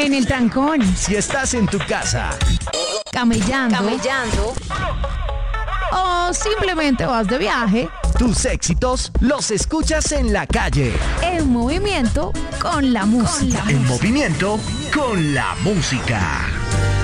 En el trancón. Si estás en tu casa. Camellando. O simplemente vas de viaje. Tus éxitos los escuchas en la calle. En movimiento con la música. En movimiento con la música.